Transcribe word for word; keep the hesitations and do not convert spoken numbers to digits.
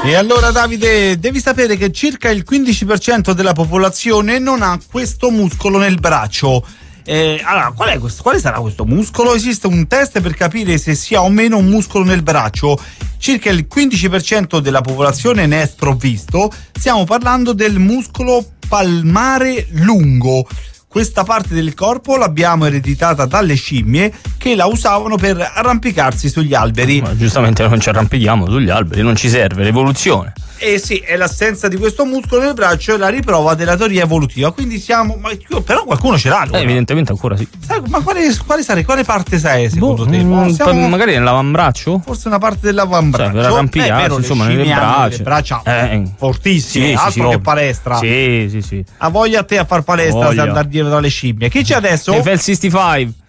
E allora Davide, devi sapere che circa il quindici per cento della popolazione non ha questo muscolo nel braccio. Eh, allora, qual è questo? Quale sarà questo muscolo? Esiste un test per capire se sia o meno un muscolo nel braccio. Circa il quindici per cento della popolazione ne è sprovvisto. Stiamo parlando del muscolo palmare lungo. Questa parte del corpo l'abbiamo ereditata dalle scimmie che la usavano per arrampicarsi sugli alberi. Ma giustamente non ci arrampichiamo sugli alberi, non ci serve l'evoluzione. Eh sì, è l'assenza di questo muscolo nel braccio è la riprova della teoria evolutiva. Quindi siamo. Ma, però qualcuno ce l'ha. Allora. Eh, evidentemente ancora sì. Sai, ma quale, quale, sare, quale parte sei secondo boh, te? Mm, siamo, magari nell'avambraccio? Forse una parte dell'avambraccio. Cioè, per arrampicarsi, eh, insomma, nelle braccia. Le braccia eh, fortissime, sì, altro sì, che ovvio. palestra. Sì, sì, sì. Ha voglia a te a far palestra se andare dietro alle scimmie. Chi c'è adesso? Eiffel sessantacinque.